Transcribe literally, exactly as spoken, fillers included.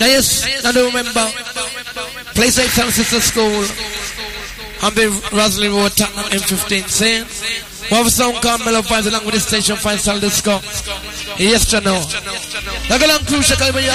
Yes, I do remember. Place eight San Sister School. I'm the Rosley Road, Tottenham M fifteen. Saying, we have a song called Mellow Vibes along with the station Five Star Disco. Yes, to know. Like a long crucial